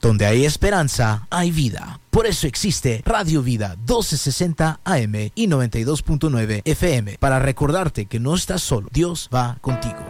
Donde hay esperanza, hay vida. Por eso existe Radio Vida 1260 AM y 92.9 FM, para recordarte que no estás solo. Dios va contigo.